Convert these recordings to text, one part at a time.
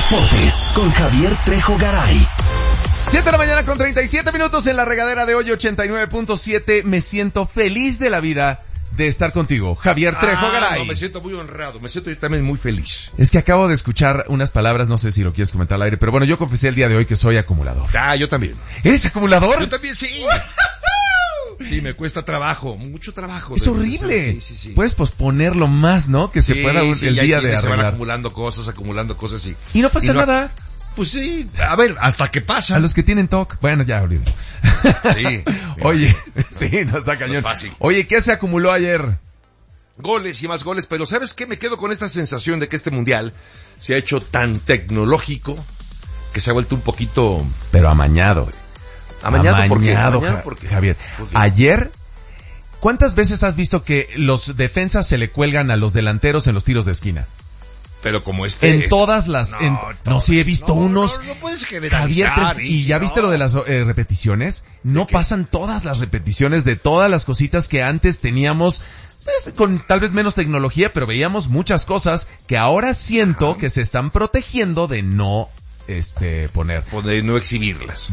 Deportes con Javier Trejo Garay. 7 de la mañana con 37 minutos en la regadera de hoy 89.7. Me siento feliz de la vida de estar contigo, Javier Trejo Garay. No, me siento muy honrado, me siento también muy feliz. Es que acabo de escuchar unas palabras, no sé si lo quieres comentar al aire, pero bueno, yo confesé el día de hoy que soy acumulador. Yo también. ¿Eres acumulador? Yo también, sí. Sí, me cuesta trabajo, mucho trabajo. Es horrible. Sí. Puedes posponerlo más, ¿no? Que se pueda el día de arreglar. Se van acumulando cosas y no pasa nada. Pues sí, a ver, hasta que pasa. A los que tienen TOC, bueno, ya olvido. Sí. Oye, sí, no está cañón. No es fácil. Oye, ¿qué se acumuló ayer? Goles y más goles, pero ¿sabes qué? Me quedo con esta sensación de que este mundial se ha hecho tan tecnológico que se ha vuelto un poquito... Pero amañado. Amañado, ¿por qué? Javier. Ayer, ¿cuántas veces has visto que los defensas se le cuelgan a los delanteros en los tiros de esquina? Pero como todas las... sí he visto unos... No puedes generalizar. Javier, ¿y ya viste lo de las repeticiones? No pasan todas las repeticiones de todas las cositas que antes teníamos... Pues, con tal vez menos tecnología, pero veíamos muchas cosas que ahora siento que se están protegiendo de no poner. De no exhibirlas.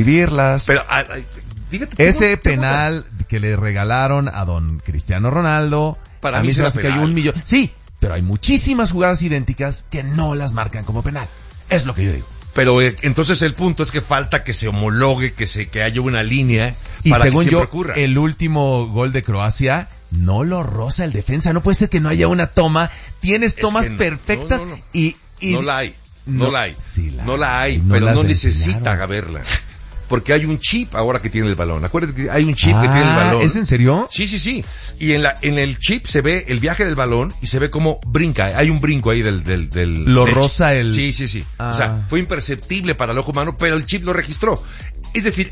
Pero fíjate, ese penal que le regalaron a don Cristiano Ronaldo, para a mí se me hace que hay 1 millón. Sí, pero hay muchísimas jugadas idénticas que no las marcan como penal. Es lo que yo digo. Pero entonces el punto es que falta que se homologue, que haya una línea y para según que yo, ocurra. El último gol de Croacia no lo roza el defensa. No puede ser que no haya una toma. Tienes tomas perfectas y no la hay. No la hay. Sí no la hay, pero no necesita haberla. Porque hay un chip ahora que tiene el balón. Acuérdate que hay un chip que tiene el balón. ¿Es en serio? Sí. Y en el chip se ve el viaje del balón y se ve cómo brinca. Hay un brinco ahí del lo roza el... Sí. O sea, fue imperceptible para el ojo humano, pero el chip lo registró. Es decir,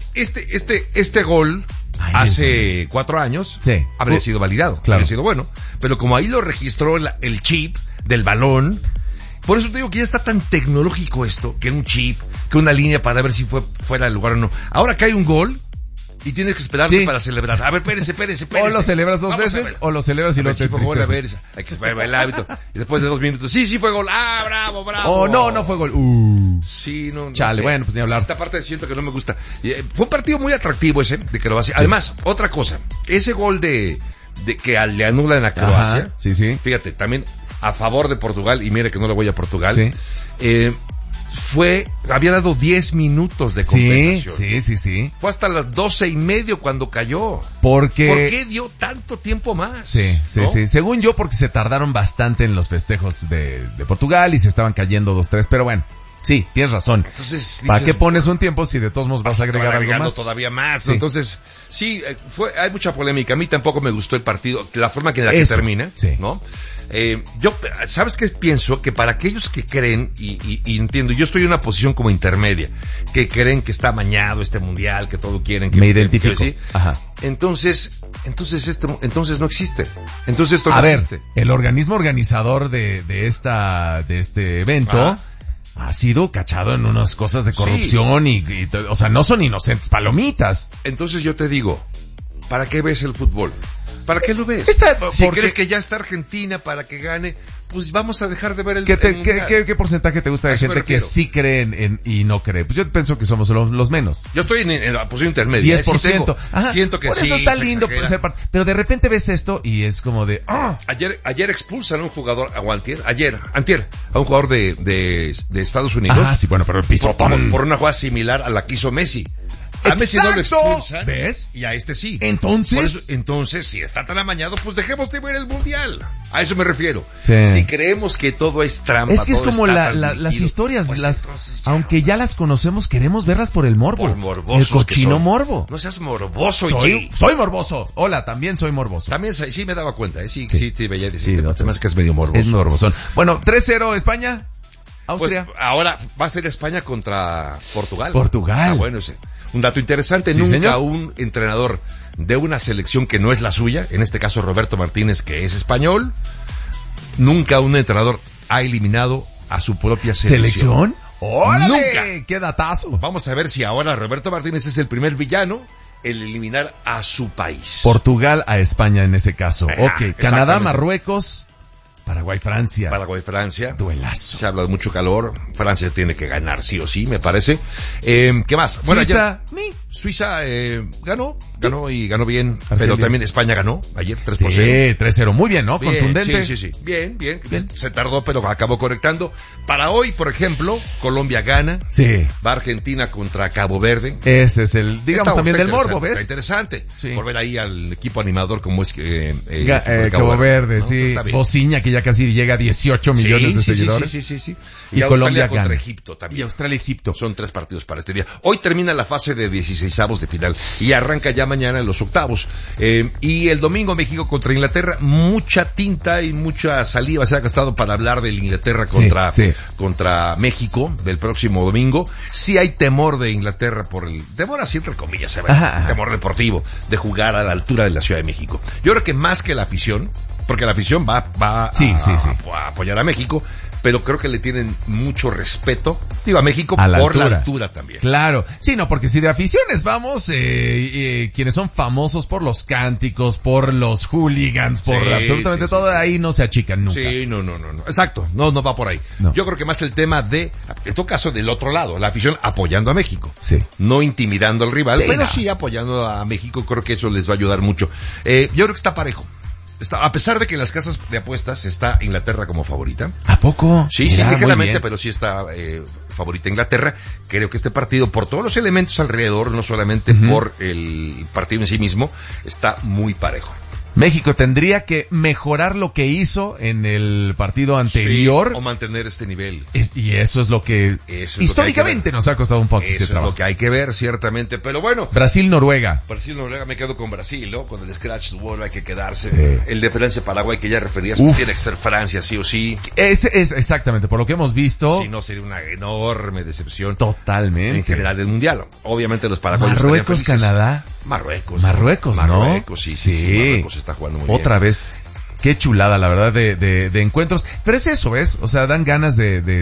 este gol hace 4 años habría sido validado. Claro. Habría sido bueno. Pero como ahí lo registró el chip del balón, por eso te digo que ya está tan tecnológico esto, que un chip, que una línea para ver si fue fuera del lugar o no. Ahora que hay un gol y tienes que esperarte para celebrar. A ver, espérese. O lo celebras 2 veces, o lo celebras y lo te fue gol, a ver, hay que esperar el hábito. Y después de 2 minutos, sí fue gol. Bravo. Oh, no fue gol. Sí, no. Chale, bueno, pues ni hablar. Esta parte siento que no me gusta. Fue un partido muy atractivo ese de Croacia. Sí. Además, otra cosa, ese gol de que le anulan a Croacia. Sí. Fíjate, también a favor de Portugal, y mire que no le voy a Portugal. Sí. Había dado 10 minutos de compensación. Sí. Fue hasta las 12:30 cuando cayó. ¿Por qué dio tanto tiempo más? Sí. Según yo, porque se tardaron bastante en los festejos de Portugal y se estaban cayendo 2-3, pero bueno. Sí, tienes razón. Entonces, ¿para qué pones un tiempo si de todos modos vas a agregar algo más? Todavía más. Sí. Entonces, sí, hay mucha polémica. A mí tampoco me gustó el partido, la forma en la que termina, ¿no? Yo, ¿sabes qué pienso? Que para aquellos que creen, y entiendo, yo estoy en una posición como intermedia, que creen que está amañado este mundial, que todo quieren que... Me identifico. ¿sí? Ajá. Entonces no existe. Entonces esto no existe. A ver, el organismo organizador de este evento... ha sido cachado en unas cosas de corrupción y o sea, no son inocentes palomitas. Entonces yo te digo, ¿para qué ves el fútbol? ¿Para qué lo ves? Si crees que ya está Argentina para que gane, pues vamos a dejar de ver el mundial. ¿Qué porcentaje te gusta de gente que sí cree y no cree? Pues yo pienso que somos los menos. Yo estoy en la posición intermedia. 10%. Siento que por eso está lindo ser parte. Pero de repente ves esto y es como de... Ayer expulsan a un jugador, antier, a un jugador de Estados Unidos. Sí, bueno, pero el piso por una jugada similar a la que hizo Messi. A Messi no lo expulsan. ¿Ves? Y a este sí. Entonces, si está tan amañado, pues dejemos de ver el mundial. A eso me refiero. Sí. Si creemos que todo es trampa, es que es como las historias, pues aunque ya las conocemos, queremos verlas por el morbo. Por morbosos. El cochino morbo. No seas morboso, soy morboso. Hola, también soy morboso. También sí me daba cuenta, Sí, te veía decir. Además que es medio morboso. Es morbosón. Bueno, 3-0 España. Austria. Pues ahora va a ser España contra Portugal. Bueno, un dato interesante, nunca un entrenador de una selección que no es la suya, en este caso Roberto Martínez, que es español, nunca un entrenador ha eliminado a su propia selección. ¡Órale! Nunca. ¡Qué datazo! Vamos a ver si ahora Roberto Martínez es el primer villano en eliminar a su país. Portugal a España en ese caso. Ok, Canadá, Marruecos. Paraguay-Francia. Paraguay-Francia. Duelazo. Se habla de mucho calor. Francia tiene que ganar sí o sí, me parece. ¿Qué más? Bueno, Suiza ganó y ganó bien. Argelia. Pero también España ganó ayer 3-0. Sí, 3-0. Muy bien, ¿no? Bien, contundente. Sí. Bien. Se tardó, pero acabó conectando. Para hoy, por ejemplo, Colombia gana. Sí. Va Argentina contra Cabo Verde. Ese es el, digamos, también del morbo, ¿ves? Está interesante. Sí. Por ver ahí al equipo animador como es Cabo Verde, ¿no? sí. Bociña, que ya casi llega a 18 millones de seguidores. Sí. Y Colombia contra gana. Egipto también. Y Australia-Egipto. Son 3 partidos para este día. Hoy termina la fase de 16avos de final y arranca ya mañana los octavos. Y el domingo México contra Inglaterra, mucha tinta y mucha saliva se ha gastado para hablar del Inglaterra contra México del próximo domingo. Sí hay temor de Inglaterra temor así entre comillas, temor deportivo de jugar a la altura de la Ciudad de México. Yo creo que más que la afición, porque la afición va a apoyar a México, pero creo que le tienen mucho respeto, a México por la altura también. Claro, sí, no, porque si de aficiones vamos, quienes son famosos por los cánticos, por los hooligans, por absolutamente todo, ahí no se achican nunca. Sí, no. Exacto, no va por ahí. No. Yo creo que más el tema en todo caso, del otro lado, la afición apoyando a México. Sí. No intimidando al rival, pero sí apoyando a México, creo que eso les va a ayudar mucho. Yo creo que está parejo. A pesar de que en las casas de apuestas está Inglaterra como favorita. ¿A poco? Sí, ligeramente, pero sí está favorita Inglaterra. Creo que este partido, por todos los elementos alrededor, no solamente por el partido en sí mismo, está muy parejo. México tendría que mejorar lo que hizo en el partido anterior. Sí, o mantener este nivel. Y eso es lo que históricamente nos ha costado un poco. Eso es lo que hay que ver, ciertamente. Pero bueno. Brasil-Noruega. Me quedo con Brasil, ¿no? Con el scratch vuelve, hay que quedarse. Sí. El de Francia-Paraguay que ya referías, tiene que ser Francia, sí o sí. Es exactamente, por lo que hemos visto. Si no, sería una enorme decepción. Totalmente. En general del Mundial. Obviamente los paraguayos. Marruecos-Canadá. Marruecos, ¿no? Marruecos, sí. Marruecos está jugando muy bien. Otra vez. Qué chulada, la verdad, de encuentros. Pero es eso, ¿ves? O sea, dan ganas de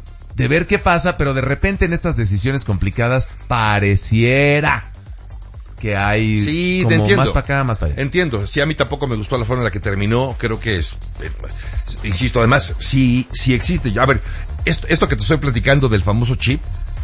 ver qué pasa, pero de repente en estas decisiones complicadas pareciera que hay como más para acá, más para allá. Entiendo. Sí, a mí tampoco me gustó la forma en la que terminó. Creo que insisto, además, sí existe. A ver, esto que te estoy platicando del famoso chip,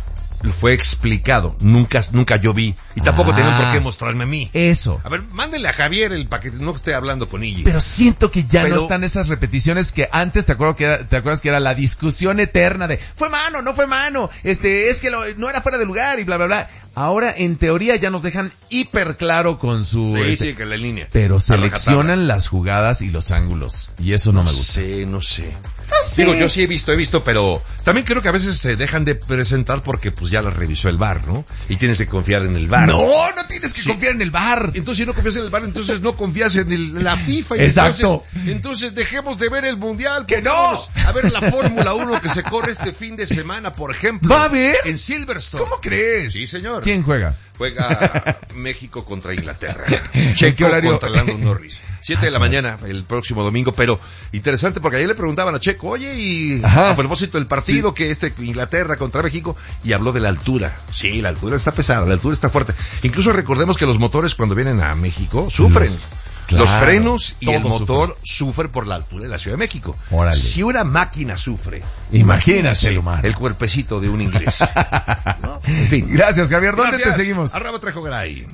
fue explicado, nunca yo vi, y tampoco tienen por qué mostrarme a mí. Eso. A ver, mándenle a Javier el paquete, no esté hablando con ella. Pero siento que ya no están esas repeticiones que antes, ¿te acuerdas que era la discusión eterna de fue mano, no fue mano, es que no era fuera de lugar y bla bla bla? Ahora, en teoría, ya nos dejan hiper claro con su... Sí, que la línea. Pero seleccionan las jugadas y los ángulos, y eso no me gusta. No sé. Digo, yo sí he visto, pero también creo que a veces se dejan de presentar porque pues ya las revisó el VAR, ¿no? Y tienes que confiar en el VAR. No tienes que confiar en el VAR. Entonces, si no confías en el VAR, entonces no confías en la FIFA. Y exacto. Entonces dejemos de ver el Mundial. ¡Que no! A ver la Fórmula 1 que se corre este fin de semana, por ejemplo. ¿Va a haber? En Silverstone. ¿Cómo crees? Sí, señor. ¿Quién juega? Juega México contra Inglaterra. Checo contra Lando Norris. 7 de la mañana el próximo domingo, pero interesante porque ayer le preguntaban a Checo, oye, y a propósito del partido que Inglaterra contra México, y habló de la altura. Sí, la altura está pesada, la altura está fuerte. Incluso recordemos que los motores cuando vienen a México sufren. Los frenos y el motor sufren por la altura de la Ciudad de México. Órale. Si una máquina sufre, imagínate el humano. El cuerpecito de un inglés. ¿No? En fin. Gracias, Javier. ¿Dónde te seguimos? @Trejo Garay.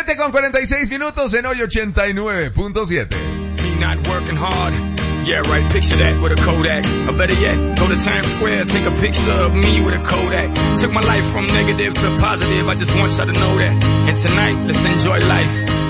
107:46 minutos en hoy 89.7. Me not working hard. Yeah, right, picture that with a Kodak. Or better yet, go to Times Square, take a picture of me with a Kodak. Took my life from negative to positive, I just want y'all to know that. And tonight, let's enjoy life.